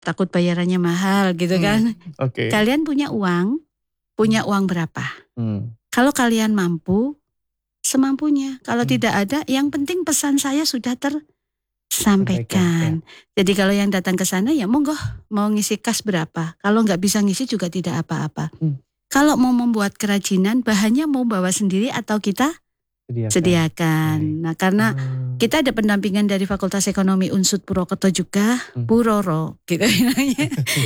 takut bayarannya mahal gitu kan. Oke. Kalian punya uang berapa? Kalau kalian mampu, semampunya. Kalau tidak ada, yang penting pesan saya sudah tersampaikan. Jadi kalau yang datang ke sana ya monggo, mau ngisi kas berapa. Kalau nggak bisa ngisi juga tidak apa-apa. Kalau mau membuat kerajinan, bahannya mau bawa sendiri atau kita sediakan. Nah, karena kita ada pendampingan dari Fakultas Ekonomi Unsud Purwokerto juga, Bu Roro gitu namanya.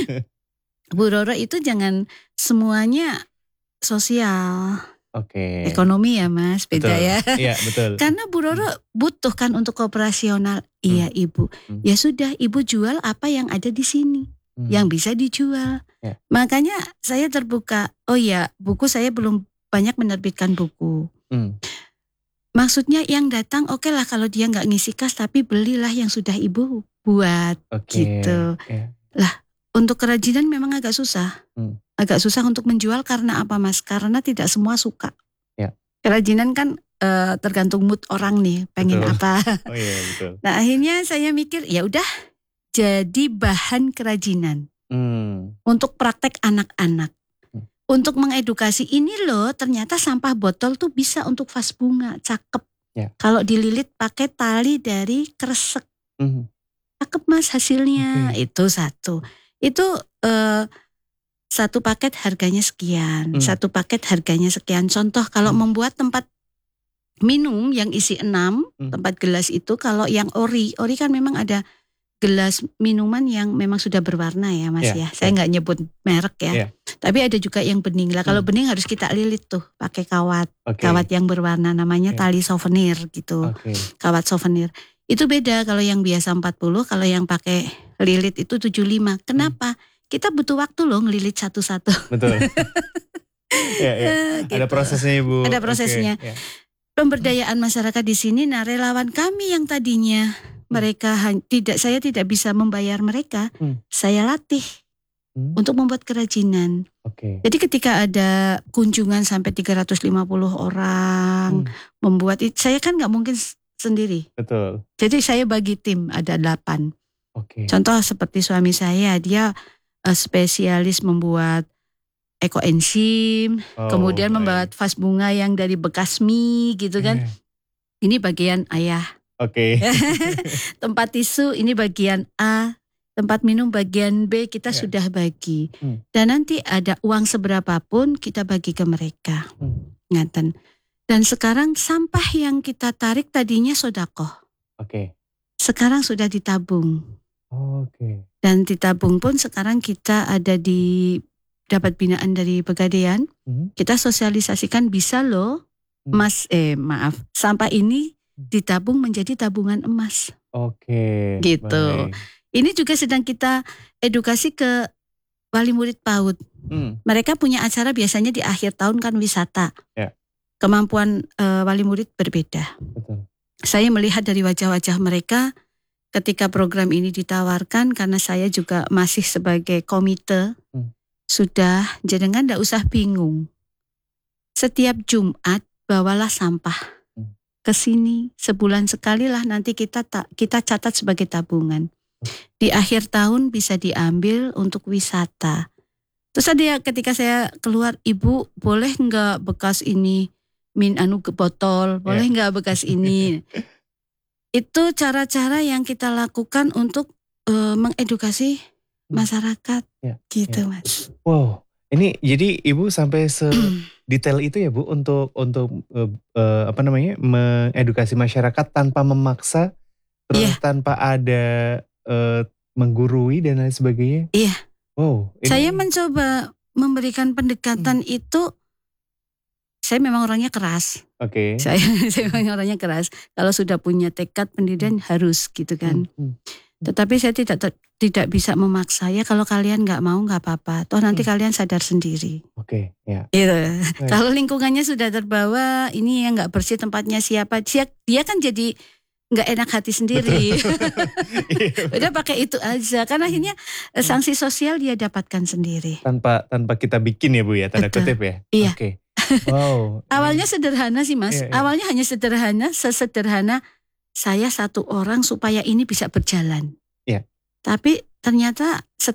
Bu Roro itu jangan semuanya sosial. Ekonomi ya Mas, beda ya. Iya, betul. Karena Bu Roro butuh kan untuk operasional. Iya Ibu. Ya sudah, Ibu jual apa yang ada di sini. Yang bisa dijual. Makanya saya terbuka. Oh ya, buku saya belum banyak menerbitkan buku. Maksudnya yang datang oke lah kalau dia nggak ngisi kas, tapi belilah yang sudah Ibu buat gitu. Lah untuk kerajinan memang agak susah. Agak susah untuk menjual karena apa Mas? Karena tidak semua suka. Kerajinan kan tergantung mood orang nih, pengen apa. Betul. Nah akhirnya saya mikir ya udah jadi bahan kerajinan untuk praktek anak-anak. Untuk mengedukasi ini loh ternyata sampah botol tuh bisa untuk vas bunga, cakep. Kalau dililit pakai tali dari kresek. Cakep Mas hasilnya. Itu satu. Itu satu paket harganya sekian. Satu paket harganya sekian. Contoh kalau membuat tempat minum yang isi 6, tempat gelas itu kalau yang ori kan memang ada gelas minuman yang memang sudah berwarna ya Mas ya. Saya nggak nyebut merek ya. Tapi ada juga yang bening lah. Kalau bening harus kita lilit tuh pakai kawat. Kawat yang berwarna namanya tali souvenir gitu. Kawat souvenir. Itu beda kalau yang biasa 40, kalau yang pakai lilit itu 75. Kenapa? Kita butuh waktu loh ngelilit satu-satu. Betul. Gitu. Ada prosesnya Ibu. Ada prosesnya. Pemberdayaan masyarakat di sini, nah relawan kami yang tadinya saya tidak bisa membayar mereka, saya latih untuk membuat kerajinan. Jadi ketika ada kunjungan sampai 350 orang membuat, saya kan nggak mungkin sendiri. Betul. Jadi saya bagi tim ada 8. Contoh seperti suami saya, dia spesialis membuat ekoenzim, kemudian membuat vas bunga yang dari bekas mie gitu kan. Ini bagian ayah. Tempat tisu ini bagian A, tempat minum bagian B kita sudah bagi. Dan nanti ada uang seberapapun kita bagi ke mereka. Ngaten. Dan sekarang sampah yang kita tarik tadinya sodakoh. Sekarang sudah ditabung. Dan ditabung pun sekarang kita ada dapat binaan dari Pegadaian. Kita sosialisasikan bisa loh, Mas, sampah ini ditabung menjadi tabungan emas. Gitu. Baik. Ini juga sedang kita edukasi ke wali murid PAUD. Mereka punya acara biasanya di akhir tahun kan wisata. Kemampuan wali murid berbeda. Saya melihat dari wajah-wajah mereka ketika program ini ditawarkan, karena saya juga masih sebagai komite. Sudah, jenengan nggak usah bingung. Setiap Jumat bawalah sampah ke sini, sebulan sekali lah nanti kita catat sebagai tabungan. Di akhir tahun bisa diambil untuk wisata. Terus ada ketika saya keluar, Ibu boleh nggak bekas ini ke botol, boleh nggak bekas ini. Itu cara-cara yang kita lakukan untuk mengedukasi masyarakat, gitu Mas. Wow, ini jadi Ibu sampai detail itu ya Bu untuk mengedukasi masyarakat tanpa memaksa, terus tanpa ada menggurui dan lain sebagainya. Iya. Wow. Saya mencoba memberikan pendekatan itu. Saya memang orangnya keras. Saya memang orangnya keras. Kalau sudah punya tekad pendidikan harus gitu kan. Tetapi saya tidak bisa memaksa ya. Kalau kalian nggak mau nggak apa-apa. Toh nanti kalian sadar sendiri. Gitu. Kalau lingkungannya sudah terbawa, ini yang nggak bersih tempatnya siapa? Dia kan jadi nggak enak hati sendiri. Udah pakai itu aja. Karena akhirnya sanksi sosial dia dapatkan sendiri. Tanpa kita bikin ya Bu ya, tanda kutip ya. Iya. Wow. Awalnya sederhana sih Mas. Awalnya hanya sesederhana saya satu orang supaya ini bisa berjalan. Tapi ternyata